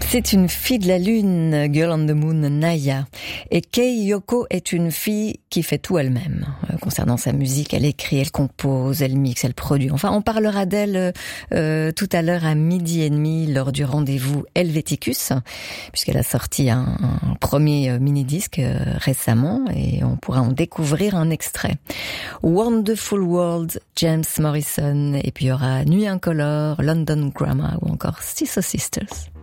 C'est une fille de la lune, Girl on the Moon, Naya. Et Kei Yoko est une fille qui fait tout elle-même. Concernant sa musique, elle écrit, elle compose, elle mixe, elle produit. Enfin, on parlera d'elle tout à l'heure à 12h30 lors du rendez-vous Helveticus, puisqu'elle a sorti un premier mini-disque récemment et on pourra en découvrir un extrait. Wonderful World, James Morrison, et puis il y aura Nuit Incolore, London Grammar ou encore Sister Sisters.